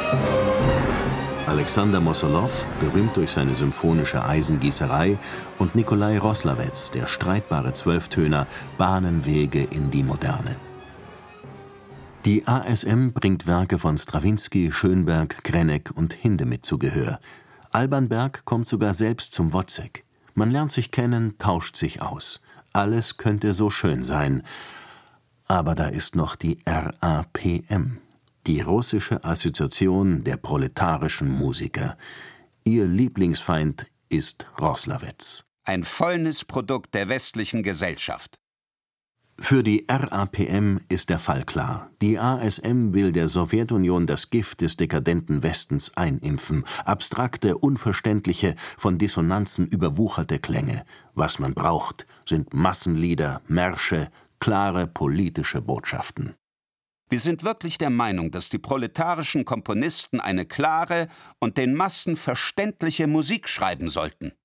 Alexander Mossolow, berühmt durch seine symphonische Eisengießerei, und Nikolai Roslawetz, der streitbare Zwölftöner, bahnen Wege in die Moderne. Die ASM bringt Werke von Strawinsky, Schönberg, Krennek und Hindemith zu Gehör. Alban Berg kommt sogar selbst zum Wozzeck. Man lernt sich kennen, tauscht sich aus. Alles könnte so schön sein. Aber da ist noch die RAPM, die russische Assoziation der proletarischen Musiker. Ihr Lieblingsfeind ist Roslawetz. Ein Fäulnisprodukt der westlichen Gesellschaft. Für die RAPM ist der Fall klar. Die ASM will der Sowjetunion das Gift des dekadenten Westens einimpfen. Abstrakte, unverständliche, von Dissonanzen überwucherte Klänge. Was man braucht, sind Massenlieder, Märsche, klare politische Botschaften. Wir sind wirklich der Meinung, dass die proletarischen Komponisten eine klare und den Massen verständliche Musik schreiben sollten.